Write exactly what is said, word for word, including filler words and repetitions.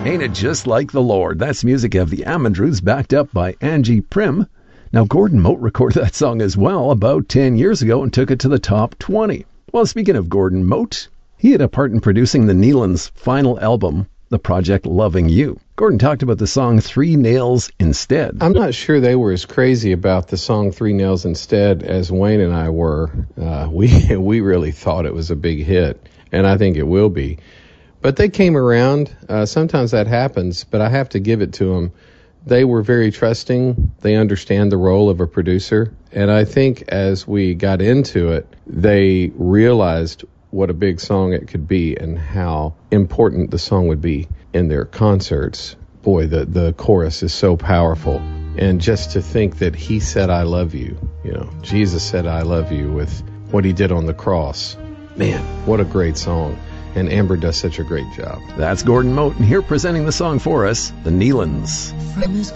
Ain't It Just Like the Lord? That's music of the Amandrews, backed up by Angie Prim. Now, Gordon Mote recorded that song as well about ten years ago and took it to the top twenty. Well, speaking of Gordon Mote, he had a part in producing the Neelan's final album, the project Loving You. Gordon talked about the song Three Nails Instead. I'm not sure they were as crazy about the song Three Nails Instead as Wayne and I were. Uh, we we really thought it was a big hit, and I think it will be. But they came around. Uh, sometimes that happens, but I have to give it to them. They were very trusting. They understand the role of a producer. And I think as we got into it, they realized what a big song it could be and how important the song would be in their concerts. Boy, the, the chorus is so powerful. And just to think that he said, I love you, you know, Jesus said, I love you with what he did on the cross. Man, what a great song. And Amber does such a great job. That's Gordon Mote, and here presenting the song for us, the Neelans.